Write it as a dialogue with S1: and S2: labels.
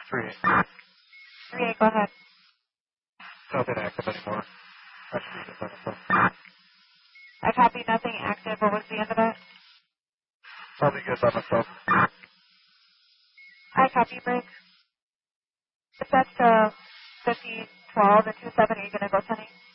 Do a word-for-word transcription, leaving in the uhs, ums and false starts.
S1: three eight.
S2: three eight, go ahead.
S1: Nothing active anymore. I should be just on the phone.
S2: I copy nothing active. What was the end of it?
S1: I'll be good by myself.
S2: I copy break. If that's uh, fifty twelve and two seven, are you going to go, Sunny?